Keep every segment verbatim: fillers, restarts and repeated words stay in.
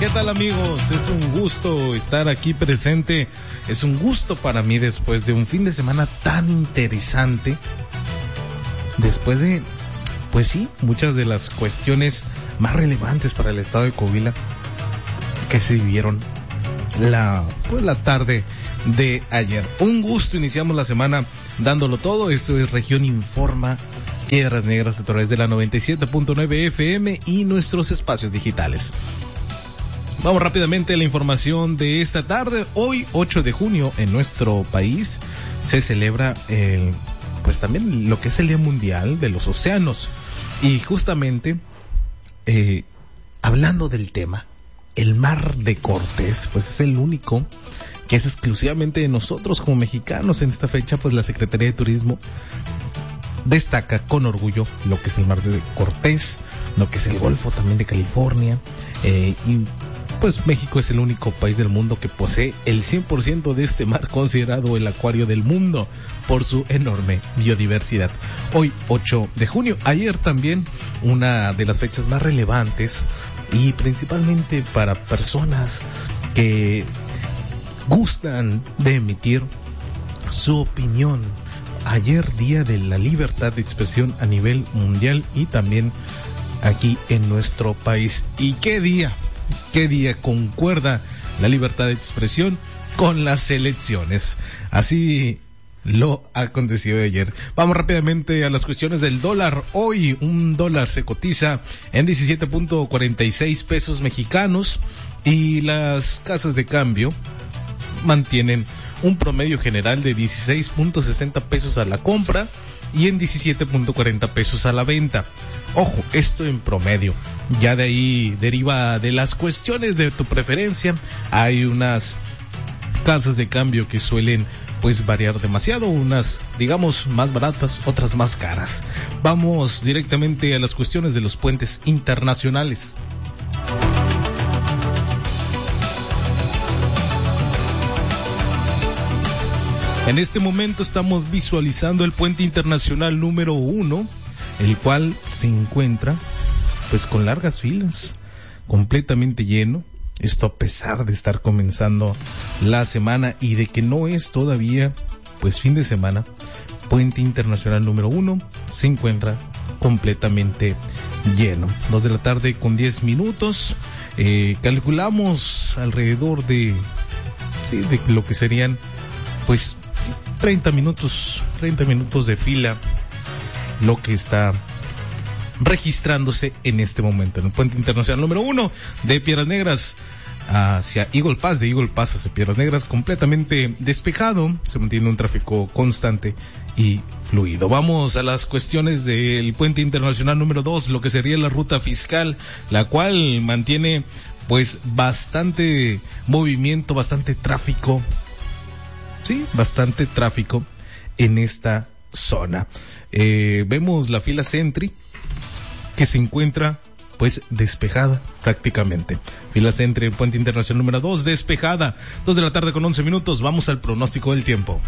¿Qué tal, amigos? Es un gusto estar aquí presente. Es un gusto para mí después de un fin de semana tan interesante. Después de, pues sí, muchas de las cuestiones más relevantes para el estado de Coahuila que se vivieron la, pues la tarde de ayer. Un gusto, iniciamos la semana dándolo todo. Esto es Región Informa, Piedras Negras, a través de la noventa y siete punto nueve F M y nuestros espacios digitales. Vamos rápidamente a la información de esta tarde. Hoy, ocho de junio, en nuestro país se celebra el, pues también lo que es el Día Mundial de los Océanos. Y justamente, eh, hablando del tema, el Mar de Cortés, pues es el único que es exclusivamente de nosotros como mexicanos. En esta fecha, pues la Secretaría de Turismo destaca con orgullo lo que es el Mar de Cortés, lo que es el Golfo también de California, eh, y pues México es el único país del mundo que posee el cien por ciento de este mar, considerado el acuario del mundo por su enorme biodiversidad. Hoy, ocho de junio, ayer también una de las fechas más relevantes y principalmente para personas que gustan de emitir su opinión. Ayer, día de la libertad de expresión a nivel mundial y también aquí en nuestro país. ¿Y qué día? ¿Qué día concuerda la libertad de expresión con las elecciones? Así lo acontecido de ayer. Vamos rápidamente a las cuestiones del dólar. Hoy un dólar se cotiza en diecisiete punto cuarenta y seis pesos mexicanos y las casas de cambio mantienen un promedio general de dieciséis punto sesenta pesos a la compra y en diecisiete punto cuarenta pesos a la venta. Ojo, esto en promedio. Ya de ahí deriva de las cuestiones de tu preferencia. Hay unas casas de cambio que suelen pues variar demasiado, unas digamos más baratas, otras más caras. Vamos directamente a las cuestiones de los puentes internacionales. En este momento estamos visualizando el puente internacional número uno, el cual se encuentra pues con largas filas, completamente lleno. Esto a pesar de estar comenzando la semana y de que no es todavía pues fin de semana. Puente internacional número uno se encuentra completamente lleno. Dos de la tarde con diez minutos. Eh, calculamos alrededor de, sí, de lo que serían pues treinta minutos, treinta minutos de fila, lo que está registrándose en este momento en el puente internacional número uno de Piedras Negras hacia Eagle Pass, de Eagle Pass hacia Piedras Negras, completamente despejado. Se mantiene un tráfico constante y fluido. Vamos a las cuestiones del puente internacional número dos, lo que sería la ruta fiscal, la cual mantiene pues bastante movimiento, bastante tráfico. Sí, bastante tráfico en esta zona. Eh, vemos la fila Sentry que se encuentra pues despejada prácticamente. Fila Sentry en Puente Internacional número dos, despejada. Dos de la tarde con once minutos. Vamos al pronóstico del tiempo.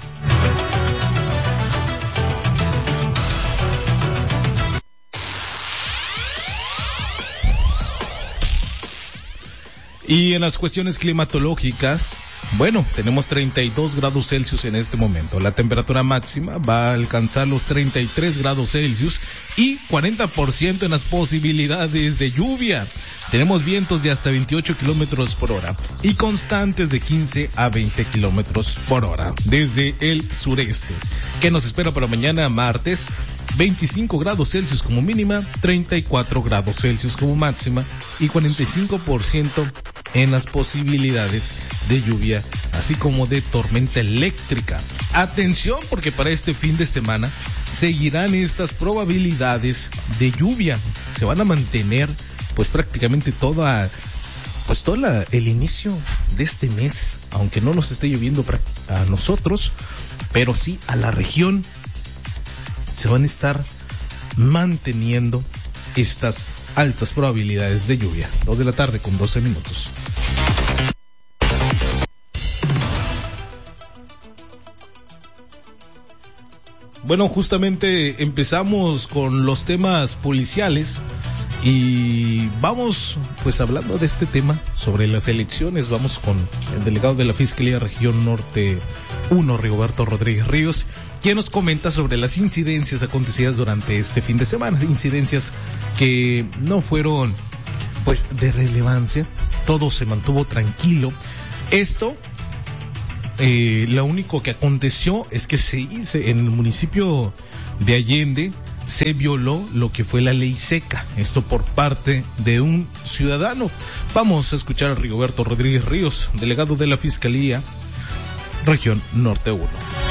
Y en las cuestiones climatológicas, bueno, tenemos treinta y dos grados Celsius en este momento. La temperatura máxima va a alcanzar los treinta y tres grados Celsius y cuarenta por ciento en las posibilidades de lluvia. Tenemos vientos de hasta veintiocho kilómetros por hora y constantes de quince a veinte kilómetros por hora desde el sureste. ¿Qué nos espera para mañana martes? veinticinco grados Celsius como mínima, treinta y cuatro grados Celsius como máxima y cuarenta y cinco por ciento en las posibilidades de lluvia, así como de tormenta eléctrica. Atención, porque para este fin de semana seguirán estas probabilidades de lluvia. Se van a mantener pues prácticamente toda pues todo la, el inicio de este mes, aunque no nos esté lloviendo a nosotros, pero sí a la región. Se van a estar manteniendo estas altas probabilidades de lluvia. Dos de la tarde con doce minutos. Bueno, justamente empezamos con los temas policiales Y vamos, pues hablando de este tema, sobre las elecciones, vamos con el delegado de la Fiscalía Región Norte uno, Rigoberto Rodríguez Ríos, quien nos comenta sobre las incidencias acontecidas durante este fin de semana, incidencias que no fueron, pues, de relevancia, todo se mantuvo tranquilo. Esto, eh, lo único que aconteció es que se hizo en el municipio de Allende, se violó lo que fue la ley seca, esto por parte de un ciudadano. Vamos a escuchar a Rigoberto Rodríguez Ríos, delegado de la Fiscalía Región Norte uno.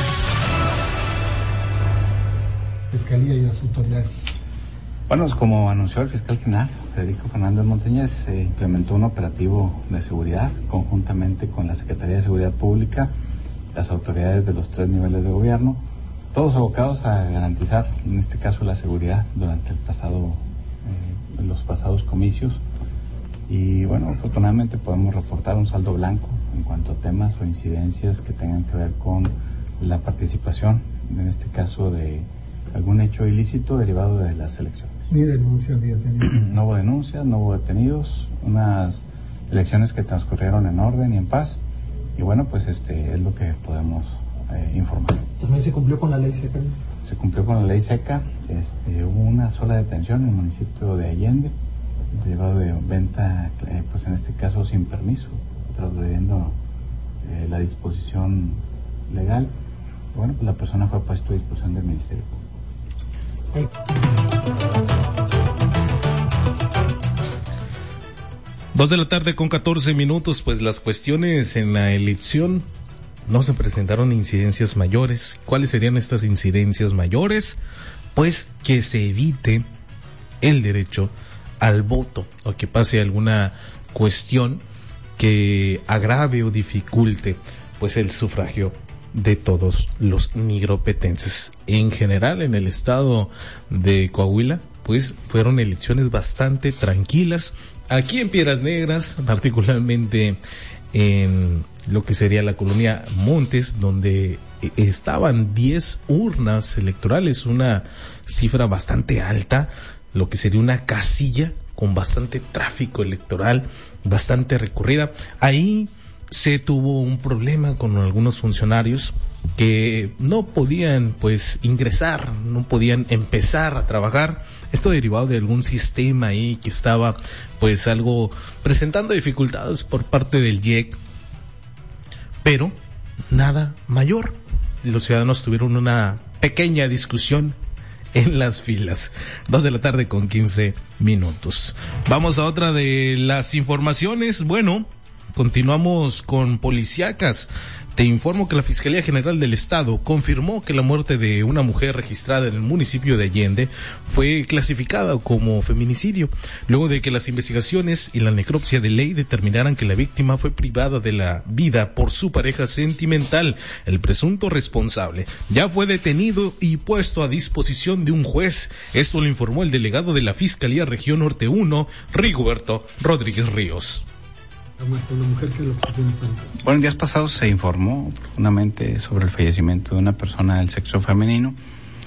Fiscalía y las autoridades. Bueno, como anunció el fiscal general, Federico Fernández Montañez, se implementó un operativo de seguridad conjuntamente con la Secretaría de Seguridad Pública, las autoridades de los tres niveles de gobierno, todos abocados a garantizar, en este caso, la seguridad durante el pasado, eh, los pasados comicios. Y bueno, afortunadamente podemos reportar un saldo blanco en cuanto a temas o incidencias que tengan que ver con la participación, en este caso, de algún hecho ilícito derivado de las elecciones. Ni denuncias ni detenidos. No hubo denuncias, no hubo detenidos, unas elecciones que transcurrieron en orden y en paz. Y bueno, pues este es lo que podemos eh, informar. ¿También se cumplió con la ley seca? Se cumplió con la ley seca. Este, hubo una sola detención en el municipio de Allende, derivado de venta, eh, pues en este caso sin permiso, transgrediendo eh, la disposición legal. Y bueno, pues la persona fue puesta a disposición del Ministerio Público. Dos de la tarde con catorce minutos, pues las cuestiones en la elección no se presentaron incidencias mayores. ¿Cuáles serían estas incidencias mayores? Pues que se evite el derecho al voto o que pase alguna cuestión que agrave o dificulte pues el sufragio de todos los nigropetenses. En general, en el estado de Coahuila, pues fueron elecciones bastante tranquilas. Aquí en Piedras Negras, particularmente en lo que sería la colonia Montes, donde estaban diez urnas electorales, una cifra bastante alta, lo que sería una casilla con bastante tráfico electoral, bastante recurrida. Ahí se tuvo un problema con algunos funcionarios que no podían pues ingresar, no podían empezar a trabajar. Esto derivado de algún sistema ahí que estaba pues algo presentando dificultades por parte del I E C, pero nada mayor. Los ciudadanos tuvieron una pequeña discusión en las filas. Dos de la tarde con quince minutos. Vamos a otra de las informaciones. Bueno, continuamos con policíacas. Te informo que la Fiscalía General del Estado confirmó que la muerte de una mujer registrada en el municipio de Allende fue clasificada como feminicidio, luego de que las investigaciones y la necropsia de ley determinaran que la víctima fue privada de la vida por su pareja sentimental. El presunto responsable ya fue detenido y puesto a disposición de un juez. Esto lo informó el delegado de la Fiscalía Región Norte uno, Rigoberto Rodríguez Ríos. Una mujer que lo bueno, días pasados se informó profundamente sobre el fallecimiento de una persona del sexo femenino.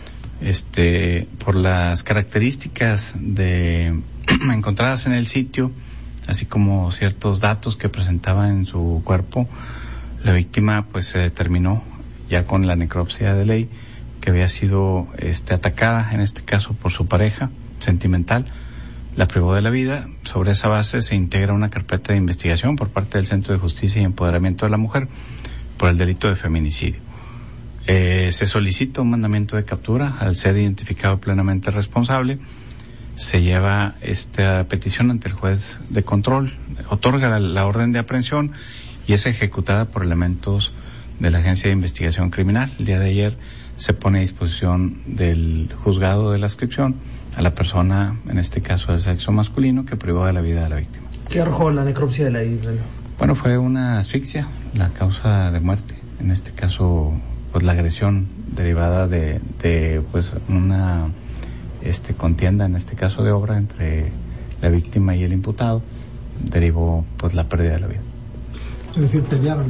Este, por las características de encontradas en el sitio, así como ciertos datos que presentaba en su cuerpo, la víctima pues se determinó ya con la necropsia de ley que había sido este, atacada, en este caso por su pareja sentimental. La privó de la vida. Sobre esa base se integra una carpeta de investigación por parte del Centro de Justicia y Empoderamiento de la Mujer por el delito de feminicidio. Eh, se solicita un mandamiento de captura al ser identificado plenamente responsable. Se lleva esta petición ante el juez de control, otorga la, la orden de aprehensión y es ejecutada por elementos de la Agencia de Investigación Criminal. El día de ayer se pone a disposición del juzgado de la adscripción a la persona, en este caso del sexo masculino, que privó de la vida de la víctima. ¿Qué arrojó la necropsia de la isla? Bueno, fue una asfixia, la causa de muerte. En este caso, pues la agresión derivada de, de pues una este contienda, en este caso de obra, entre la víctima y el imputado, derivó pues la pérdida de la vida. Es decir, pelearon.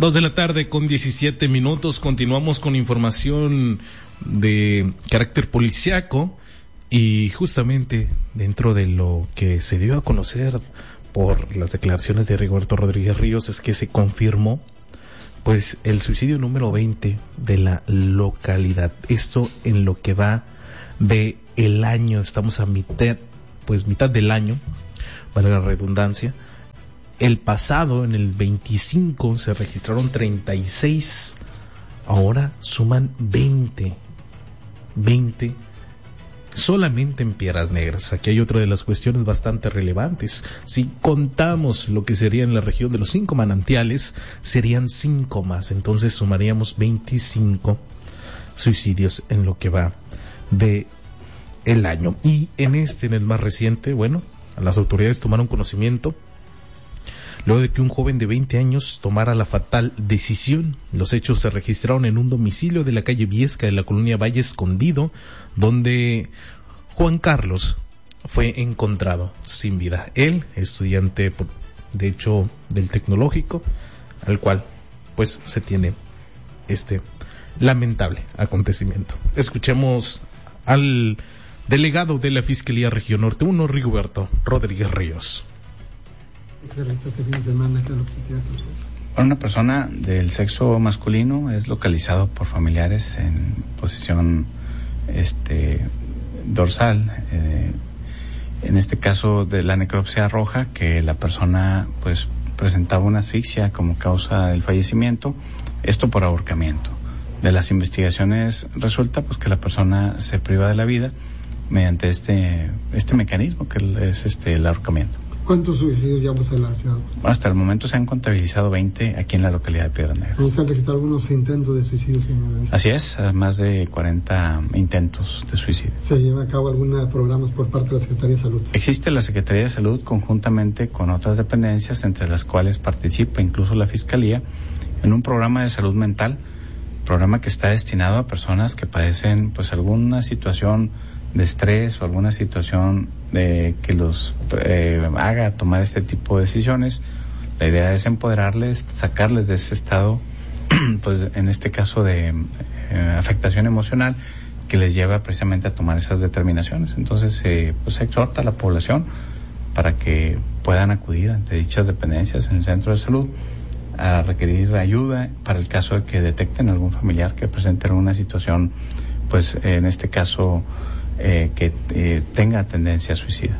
Dos de la tarde con diecisiete minutos. Continuamos con información de carácter policiaco y justamente dentro de lo que se dio a conocer por las declaraciones de Rigoberto Rodríguez Ríos es que se confirmó pues el suicidio número veinte de la localidad. Esto en lo que va de el año. Estamos a mitad, pues mitad del año, para la redundancia. El pasado, en el veinticinco, se registraron treinta y seis. Ahora suman veinte. veinte solamente en Piedras Negras. Aquí hay otra de las cuestiones bastante relevantes. Si contamos lo que sería en la región de los cinco manantiales, serían cinco más. Entonces sumaríamos veinticinco suicidios en lo que va de el año. Y en este, en el más reciente, bueno, las autoridades tomaron conocimiento luego de que un joven de veinte años tomara la fatal decisión. Los hechos se registraron en un domicilio de la calle Viesca de la colonia Valle Escondido, donde Juan Carlos fue encontrado sin vida. Él, estudiante, de hecho, del Tecnológico, al cual, pues, se tiene este lamentable acontecimiento. Escuchemos al delegado de la Fiscalía Región Norte uno, Rigoberto Rodríguez Ríos. Una persona del sexo masculino es localizado por familiares en posición este dorsal, eh, en este caso de la necropsia roja, que la persona pues presentaba una asfixia como causa del fallecimiento, esto por ahorcamiento. De las investigaciones resulta pues que la persona se priva de la vida mediante este este mecanismo que es este el ahorcamiento. ¿Cuántos suicidios llevamos en la ciudad? Hasta el momento se han contabilizado veinte aquí en la localidad de Piedras Negras. ¿No se han registrado algunos intentos de suicidio, señor? Así es, más de cuarenta intentos de suicidio. ¿Se llevan a cabo algunos programas por parte de la Secretaría de Salud? Existe la Secretaría de Salud conjuntamente con otras dependencias, entre las cuales participa incluso la Fiscalía, en un programa de salud mental, programa que está destinado a personas que padecen pues alguna situación de estrés o alguna situación de que los eh, haga tomar este tipo de decisiones. La idea es empoderarles, sacarles de ese estado, pues en este caso de eh, afectación emocional, que les lleva precisamente a tomar esas determinaciones. Entonces, eh, pues se exhorta a la población para que puedan acudir ante dichas dependencias en el centro de salud a requerir ayuda para el caso de que detecten algún familiar que presente alguna situación, pues en este caso Eh, que eh, tenga tendencia suicida.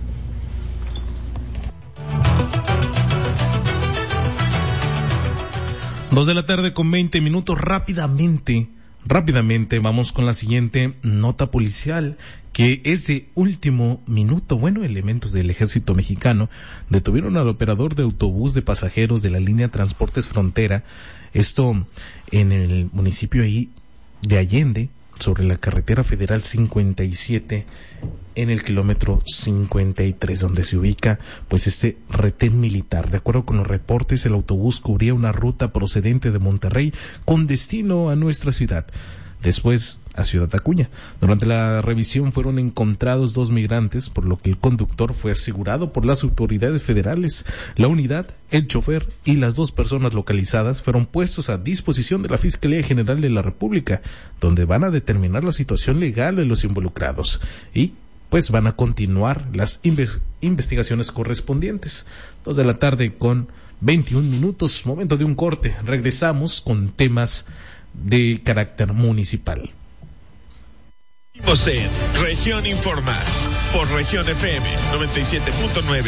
Dos de la tarde con veinte minutos. Rápidamente, rápidamente vamos con la siguiente nota policial, que es de último minuto. Bueno, elementos del ejército mexicano detuvieron al operador de autobús de pasajeros de la línea Transportes Frontera, esto en el municipio ahí de Allende, sobre la carretera federal cincuenta y siete, en el kilómetro cincuenta y tres, donde se ubica pues este retén militar. De acuerdo con los reportes, el autobús cubría una ruta procedente de Monterrey con destino a nuestra ciudad, después a Ciudad Acuña. Durante la revisión fueron encontrados dos migrantes, por lo que el conductor fue asegurado por las autoridades federales. La unidad, el chofer y las dos personas localizadas fueron puestos a disposición de la Fiscalía General de la República, donde van a determinar la situación legal de los involucrados y pues van a continuar las inve- investigaciones correspondientes. Dos de la tarde con veintiún minutos, momento de un corte. Regresamos con temas de carácter municipal. Seguimos en Región Informa por Región F M noventa y siete punto nueve.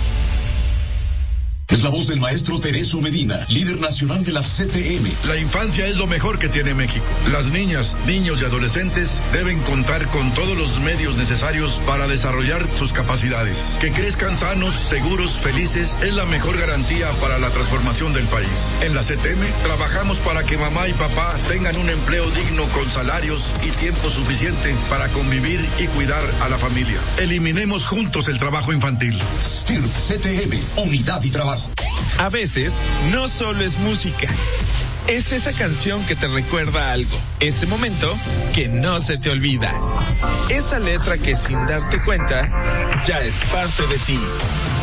Es la voz del maestro Tereso Medina, líder nacional de la C T M. La infancia es lo mejor que tiene México. Las niñas, niños y adolescentes deben contar con todos los medios necesarios para desarrollar sus capacidades. Que crezcan sanos, seguros, felices es la mejor garantía para la transformación del país. En la C T M trabajamos para que mamá y papá tengan un empleo digno con salarios y tiempo suficiente para convivir y cuidar a la familia. Eliminemos juntos el trabajo infantil. S T I R P C T M, unidad y trabajo. A veces, no solo es música. Es esa canción que te recuerda algo. Ese momento que no se te olvida. Esa letra que sin darte cuenta, ya es parte de ti.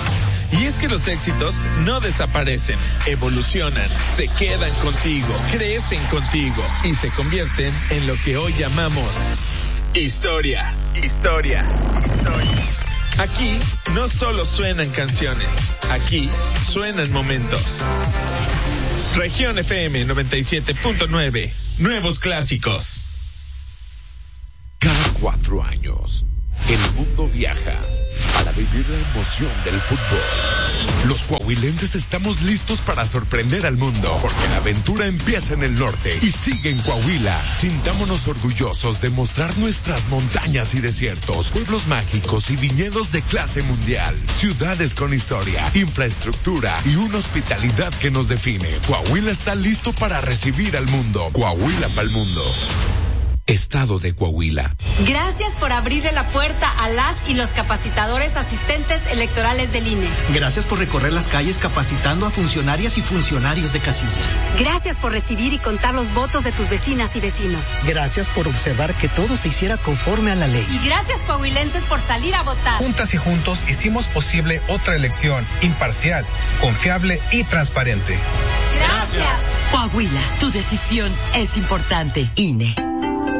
Y es que los éxitos no desaparecen, evolucionan, se quedan contigo, crecen contigo y se convierten en lo que hoy llamamos historia, historia, historia. Aquí no solo suenan canciones, aquí suenan momentos. Región F M noventa y siete punto nueve, nuevos clásicos. Cada cuatro años, el mundo viaja para vivir la emoción del fútbol. Los coahuilenses estamos listos para sorprender al mundo, porque la aventura empieza en el norte y sigue en Coahuila. Sintámonos orgullosos de mostrar nuestras montañas y desiertos, pueblos mágicos y viñedos de clase mundial, ciudades con historia, infraestructura y una hospitalidad que nos define. Coahuila está listo para recibir al mundo. Coahuila para el mundo. Estado de Coahuila. Gracias por abrirle la puerta a las y los capacitadores asistentes electorales del I N E. Gracias por recorrer las calles capacitando a funcionarias y funcionarios de casilla. Gracias por recibir y contar los votos de tus vecinas y vecinos. Gracias por observar que todo se hiciera conforme a la ley. Y gracias, coahuilenses, por salir a votar. Juntas y juntos hicimos posible otra elección imparcial, confiable y transparente. Gracias. Coahuila, tu decisión es importante. I N E.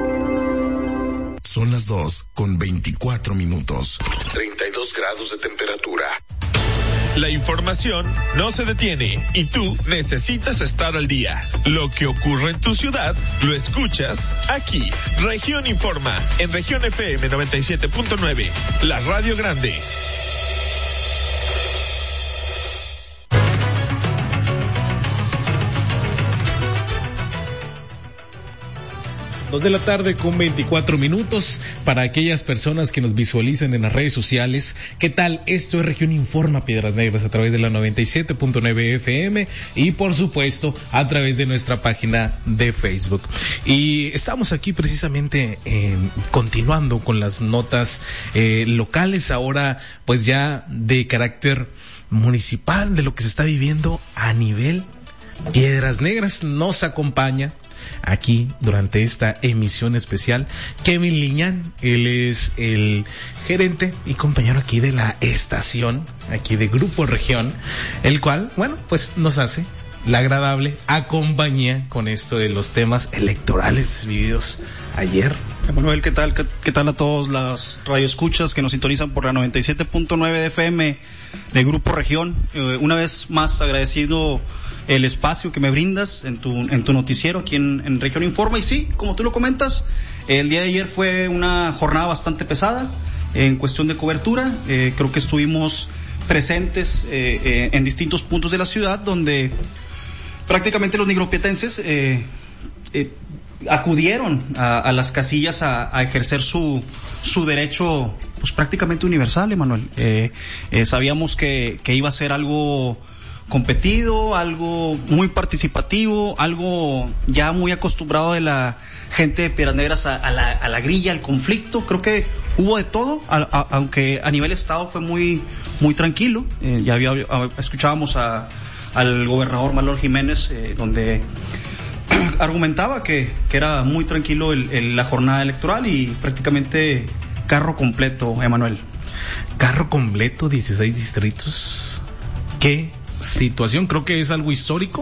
Son las dos con veinticuatro minutos. treinta y dos grados de temperatura. La información no se detiene y tú necesitas estar al día. Lo que ocurre en tu ciudad lo escuchas aquí. Región Informa en Región F M noventa y siete punto nueve, la radio grande. Dos de la tarde con veinticuatro minutos. Para aquellas personas que nos visualicen en las redes sociales, ¿qué tal? Esto es Región Informa Piedras Negras a través de la noventa y siete punto nueve F M y por supuesto a través de nuestra página de Facebook. Y estamos aquí precisamente eh, continuando con las notas eh, locales, ahora pues ya de carácter municipal, de lo que se está viviendo a nivel Piedras Negras. Nos acompaña aquí durante esta emisión especial Kevin Liñán. Él es el gerente y compañero aquí de la estación, aquí de Grupo Región, el cual, bueno, pues nos hace la agradable compañía con esto de los temas electorales vividos ayer. Manuel, ¿qué tal? ¿Qué, qué tal a todos las radioescuchas que nos sintonizan por la noventa y siete punto nueve de F M de Grupo Región? Eh, una vez más agradecido el espacio que me brindas en tu en tu noticiero aquí en, en Región Informa. Y sí, como tú lo comentas, el día de ayer fue una jornada bastante pesada en cuestión de cobertura. Eh, creo que estuvimos presentes eh, eh, en distintos puntos de la ciudad donde prácticamente los negropietenses eh, eh, acudieron a, a las casillas a, a ejercer su su derecho pues prácticamente universal, Emanuel. Eh, eh, sabíamos que, que iba a ser algo competido, algo muy participativo, algo ya muy acostumbrado de la gente de Piedras Negras a, a, la, a la grilla, al conflicto. Creo que hubo de todo, a, a, aunque a nivel estado fue muy muy tranquilo. Eh, ya había, a, escuchábamos a, al gobernador Malor Jiménez, eh, donde argumentaba que, que era muy tranquilo el, el, la jornada electoral y prácticamente carro completo, Emanuel. Carro completo, dieciséis distritos. ¿Qué situación? Creo que es algo histórico.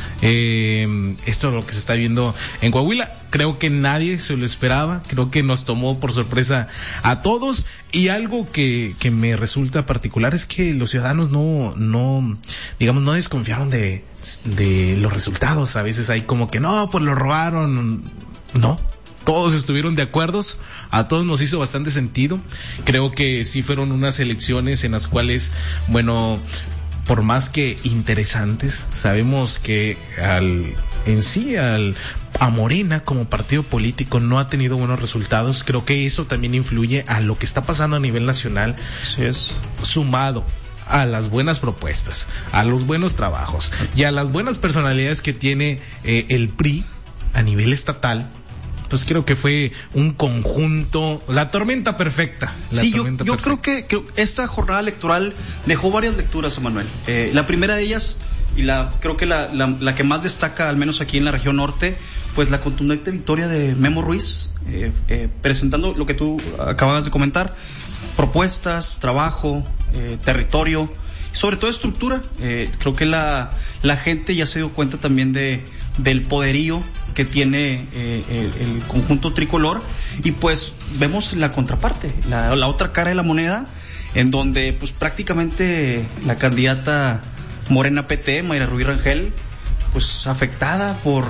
Eh, esto es lo que se está viendo en Coahuila. Creo que nadie se lo esperaba. Creo que nos tomó por sorpresa a todos. Y algo que, que me resulta particular es que los ciudadanos no, no, digamos, no desconfiaron de, de los resultados. A veces hay como que no, pues lo robaron. No. Todos estuvieron de acuerdo, a todos nos hizo bastante sentido. Creo que sí fueron unas elecciones en las cuales, bueno, por más que interesantes, sabemos que al en sí al a Morena como partido político no ha tenido buenos resultados. Creo que eso también influye a lo que está pasando a nivel nacional. Así es. Sumado a las buenas propuestas, a los buenos trabajos y a las buenas personalidades que tiene eh, el P R I a nivel estatal. Pues creo que fue un conjunto, la tormenta perfecta. La sí, tormenta yo, yo perfecta. creo que, que esta jornada electoral dejó varias lecturas, Emanuel. Eh, la primera de ellas, y la creo que la, la, la que más destaca, al menos aquí en la región norte, pues la contundente victoria de Memo Ruiz, eh, eh, presentando lo que tú acababas de comentar, propuestas, trabajo, eh, territorio, sobre todo estructura. Eh, creo que la, la gente ya se dio cuenta también de del poderío que tiene eh, el, el conjunto tricolor, y pues vemos la contraparte, la, la otra cara de la moneda, en donde pues prácticamente la candidata Morena P T, Mayra Rubí Rangel, pues afectada por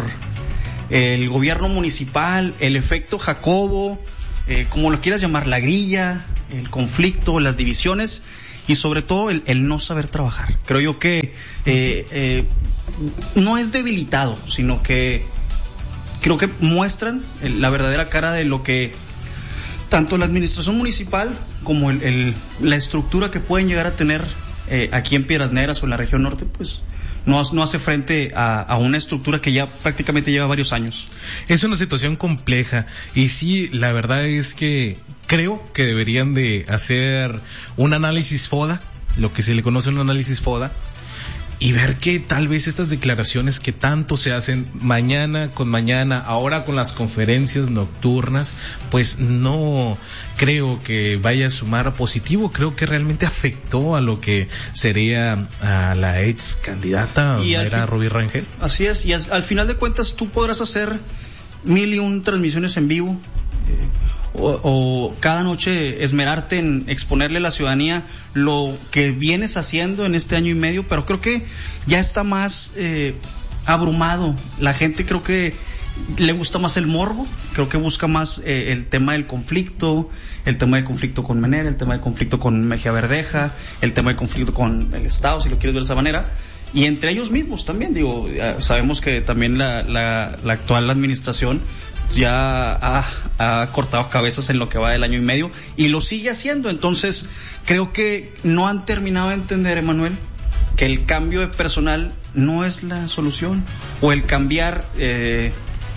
el gobierno municipal, el efecto Jacobo, eh, como lo quieras llamar, la grilla, el conflicto, las divisiones, y sobre todo el, el no saber trabajar. Creo yo que eh, eh, no es debilitado, sino que creo que muestran el, la verdadera cara de lo que tanto la administración municipal como el, el, la estructura que pueden llegar a tener eh, aquí en Piedras Negras o en la región norte, pues no, no hace frente a, a una estructura que ya prácticamente lleva varios años. Es una situación compleja, y sí, la verdad es que creo que deberían de hacer un análisis FODA, lo que se le conoce un análisis FODA, y ver que tal vez estas declaraciones que tanto se hacen mañana con mañana, ahora con las conferencias nocturnas, pues no creo que vaya a sumar positivo. Creo que realmente afectó a lo que sería a la ex candidata Mayra Rubí Rangel. Así es, y al, al final de cuentas tú podrás hacer mil y un transmisiones en vivo, eh, O, o cada noche esmerarte en exponerle a la ciudadanía lo que vienes haciendo en este año y medio, pero creo que ya está más eh, abrumado. La gente creo que le gusta más el morbo, creo que busca más eh, el tema del conflicto, el tema del conflicto con Menera, el tema del conflicto con Mejía Verdeja, el tema del conflicto con el Estado, si lo quieres ver de esa manera, y entre ellos mismos también. Digo, sabemos que también la, la, la actual administración ya ha, ha cortado cabezas en lo que va del año y medio y lo sigue haciendo. Entonces creo que no han terminado de entender, Emanuel, que el cambio de personal no es la solución, o el cambiar eh,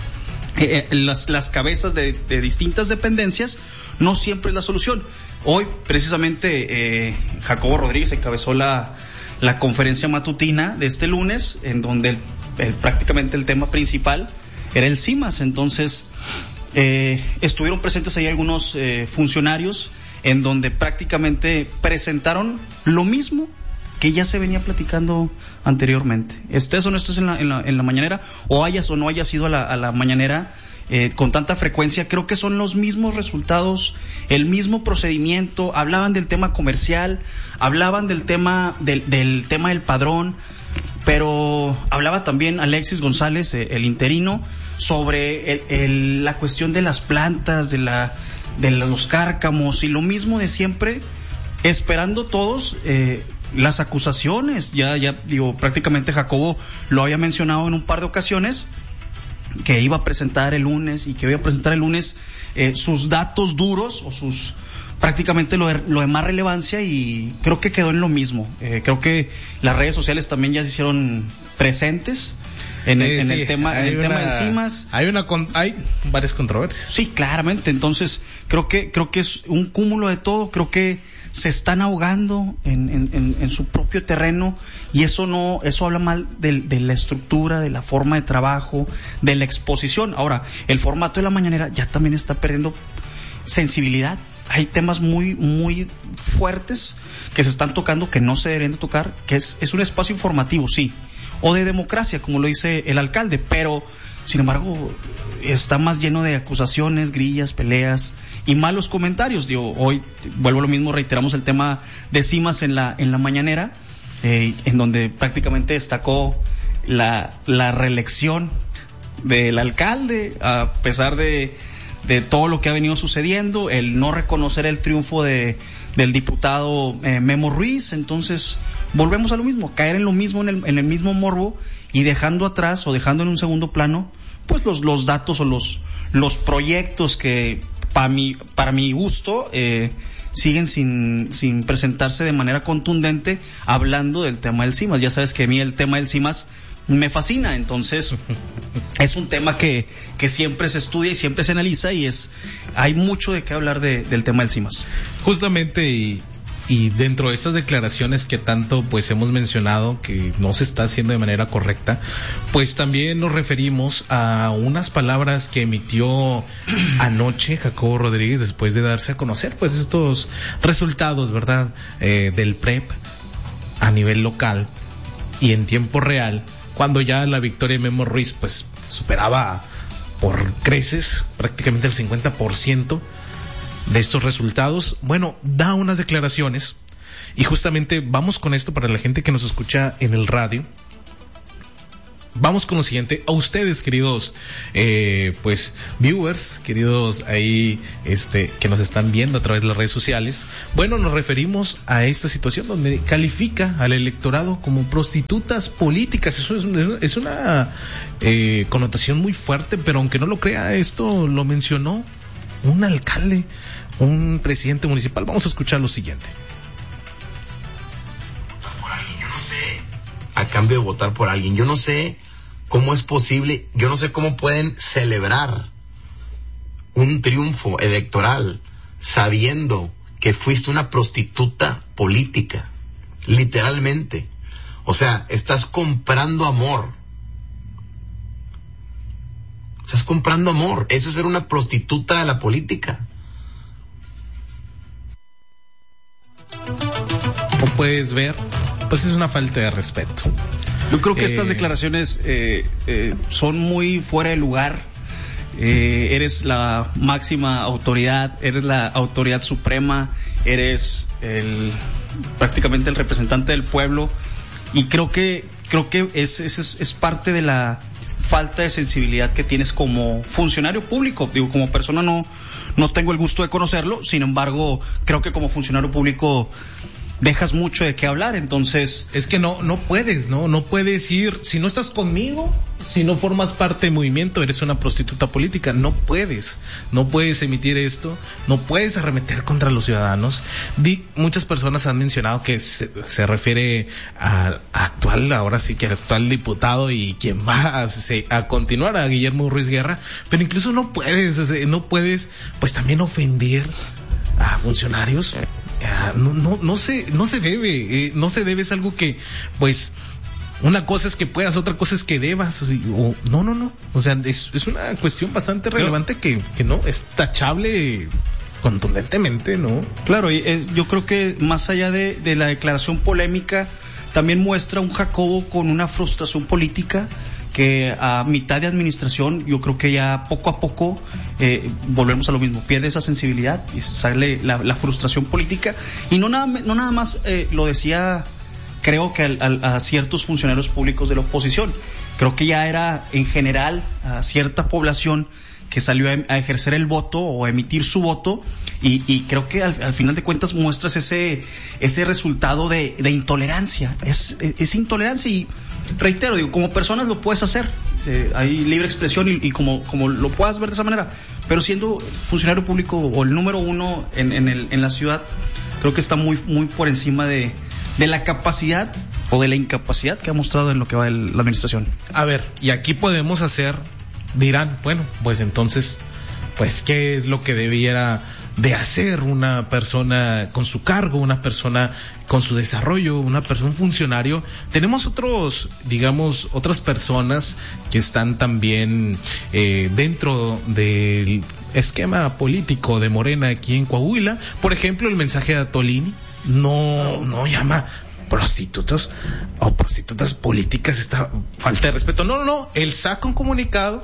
eh, las, las cabezas de, de distintas dependencias no siempre es la solución. Hoy precisamente eh, Jacobo Rodríguez encabezó la, la conferencia matutina de este lunes, en donde el, el, prácticamente el tema principal era el CIMAS. Entonces eh, estuvieron presentes ahí algunos eh, funcionarios, en donde prácticamente presentaron lo mismo que ya se venía platicando anteriormente. Estés o no estés en la, en la, en la mañanera, o hayas o no hayas ido a la, a la mañanera eh, con tanta frecuencia, creo que son los mismos resultados, el mismo procedimiento. Hablaban del tema comercial, hablaban del tema del, del tema del padrón, pero hablaba también Alexis González, eh, el interino, sobre el, el, la cuestión de las plantas, de la de los cárcamos, y lo mismo de siempre, esperando todos eh, las acusaciones. Ya, ya digo, prácticamente Jacobo lo había mencionado en un par de ocasiones, que iba a presentar el lunes y que iba a presentar el lunes eh, sus datos duros, o sus prácticamente lo de, lo de más relevancia, y creo que quedó en lo mismo. Eh, creo que las redes sociales también ya se hicieron presentes en el, eh, en sí, el tema, en el una, tema de CIMAS. Hay una con, hay varias controversias. Sí, claramente. Entonces creo que creo que es un cúmulo de todo. Creo que se están ahogando en, en, en, en su propio terreno, y eso no, eso habla mal de, de la estructura, de la forma de trabajo, de la exposición. Ahora, el formato de la mañanera ya también está perdiendo sensibilidad. Hay temas muy muy fuertes que se están tocando, que no se deberían de tocar, que es, es un espacio informativo, sí, o de democracia, como lo dice el alcalde, pero sin embargo está más lleno de acusaciones, grillas, peleas y malos comentarios. Digo, hoy vuelvo a lo mismo, reiteramos el tema de CIMAS en la en la mañanera, eh, en donde prácticamente destacó la la reelección del alcalde, a pesar de de todo lo que ha venido sucediendo, el no reconocer el triunfo de del diputado eh, Memo Ruiz. Entonces volvemos a lo mismo, caer en lo mismo, en el, en el mismo morbo, y dejando atrás o dejando en un segundo plano pues los los datos o los los proyectos que para mi para mi gusto eh, siguen sin sin presentarse de manera contundente, hablando del tema del CIMAS. Ya sabes que a mí el tema del CIMAS me fascina, entonces es un tema que, que siempre se estudia y siempre se analiza, y es hay mucho de qué hablar de, del tema del CIMAS. Justamente, y, y dentro de estas declaraciones que tanto pues hemos mencionado que no se está haciendo de manera correcta, pues también nos referimos a unas palabras que emitió anoche Jacobo Rodríguez después de darse a conocer pues estos resultados, ¿verdad? Eh, del P R E P a nivel local y en tiempo real, cuando ya la victoria de Memo Ruiz pues superaba por creces prácticamente el cincuenta por ciento de estos resultados. Bueno, da unas declaraciones y justamente vamos con esto para la gente que nos escucha en el radio. Vamos con lo siguiente. A ustedes, queridos eh, pues viewers, queridos ahí este que nos están viendo a través de las redes sociales. Bueno, nos referimos a esta situación donde califica al electorado como prostitutas políticas. Eso es, es una eh, connotación muy fuerte, pero aunque no lo crea, esto lo mencionó un alcalde, un presidente municipal. Vamos a escuchar lo siguiente. Por alguien, yo no sé, a cambio de votar por alguien, yo no sé cómo es posible, yo no sé cómo pueden celebrar un triunfo electoral sabiendo que fuiste una prostituta política, literalmente. O sea, estás comprando amor. Estás comprando amor. Eso es ser una prostituta de la política. Como puedes ver, pues es una falta de respeto. Yo creo que eh, estas declaraciones eh, eh, son muy fuera de lugar. Eh, eres la máxima autoridad, eres la autoridad suprema, eres el, prácticamente el representante del pueblo, y creo que creo que es, es, es parte de la falta de sensibilidad que tienes como funcionario público. Digo, como persona no, no tengo el gusto de conocerlo, sin embargo, creo que como funcionario público dejas mucho de qué hablar. Entonces es que no no puedes, no no puedes ir, si no estás conmigo, si no formas parte del movimiento, eres una prostituta política. No puedes, no puedes emitir esto, no puedes arremeter contra los ciudadanos. Di, muchas personas han mencionado que se, se refiere a, a actual, ahora sí que al actual diputado y quien va a, se, a continuar, a Guillermo Ruiz Guerra, pero incluso no puedes, no puedes pues también ofender a funcionarios. No, no, no se, no se debe, eh, no se debe, es algo que, pues, una cosa es que puedas, otra cosa es que debas, o, no, no, no, o sea, es, es una cuestión bastante relevante que, que no, es tachable contundentemente, ¿no? Claro, y eh, yo creo que más allá de, de la declaración polémica, también muestra un Jacobo con una frustración política que a mitad de administración yo creo que ya poco a poco eh, volvemos a lo mismo, pierde esa sensibilidad y sale la, la frustración política, y no nada, no nada más eh, lo decía, creo que al, al, a ciertos funcionarios públicos de la oposición, creo que ya era en general a cierta población que salió a, a ejercer el voto o a emitir su voto, y, y creo que al, al final de cuentas muestras ese ese resultado de, de intolerancia, es, es, es intolerancia, y reitero, digo, como personas lo puedes hacer, eh, hay libre expresión y, y como, como lo puedas ver de esa manera, pero siendo funcionario público o el número uno en, en, el, en la ciudad, creo que está muy, muy por encima de, de la capacidad o de la incapacidad que ha mostrado en lo que va el, la administración. A ver, y aquí podemos hacer, dirán, bueno, pues entonces, pues qué es lo que debiera de hacer una persona con su cargo, una persona con su desarrollo, una persona, un funcionario. Tenemos otros, digamos, otras personas que están también eh, dentro del esquema político de Morena aquí en Coahuila. Por ejemplo, el mensaje de Atolini no, no llama prostitutas o prostitutas políticas, esta falta de respeto. No, no, no, él saca un comunicado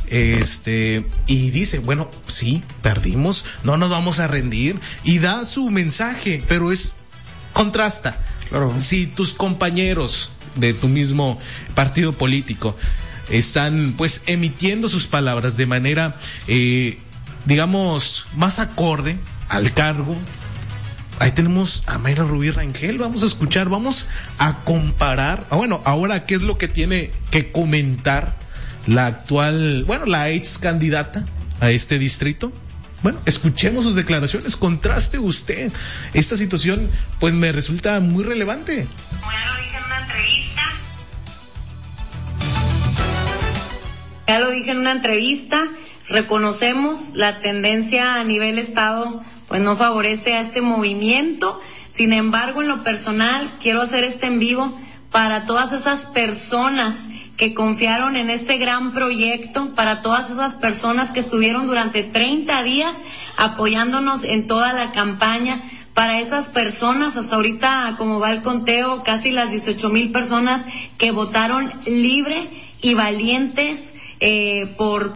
este y dice, bueno, sí, perdimos, no nos vamos a rendir, y da su mensaje, pero es contrasta. Claro. Si tus compañeros de tu mismo partido político están pues emitiendo sus palabras de manera eh, digamos más acorde al cargo, ahí tenemos a Mayra Rubí Rangel, vamos a escuchar, vamos a comparar, ah, bueno, ahora qué es lo que tiene que comentar la actual, bueno, la ex candidata a este distrito. Bueno, escuchemos sus declaraciones, contraste usted. Esta situación, pues me resulta muy relevante. Como ya lo dije en una entrevista, ya lo dije en una entrevista, reconocemos la tendencia a nivel estado, pues no favorece a este movimiento. Sin embargo, en lo personal, quiero hacer este en vivo para todas esas personas que confiaron en este gran proyecto, para todas esas personas que estuvieron durante treinta días apoyándonos en toda la campaña, para esas personas. Hasta ahorita, como va el conteo, casi las dieciocho mil personas que votaron libre y valientes eh, por...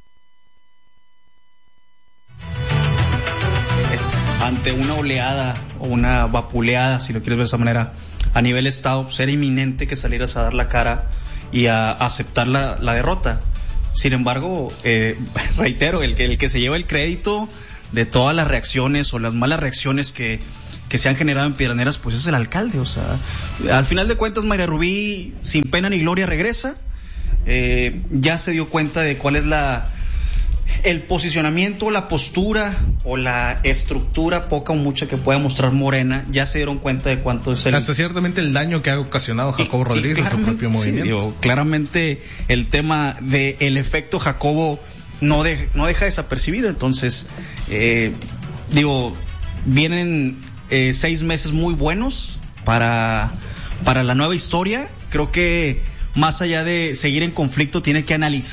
Ante una oleada o una vapuleada, si lo quieres ver de esa manera, a nivel Estado, pues era inminente que salieras a dar la cara y a aceptar la, la derrota. Sin embargo, eh, reitero, el que, el que se lleva el crédito de todas las reacciones o las malas reacciones que, que se han generado en Piedras, pues es el alcalde. O sea, al final de cuentas, Mayra Rubí, sin pena ni gloria, regresa. Eh, ya se dio cuenta de cuál es la el posicionamiento, la postura o la estructura poca o mucha que pueda mostrar Morena. Ya se dieron cuenta de cuánto es el... Hasta ciertamente el daño que ha ocasionado Jacobo y, Rodríguez y en su propio movimiento. Sí, digo, claramente el tema de el efecto Jacobo no, de, no deja desapercibido. Entonces, eh, digo, vienen eh, seis meses muy buenos para, para la nueva historia. Creo que más allá de seguir en conflicto, tiene que analizar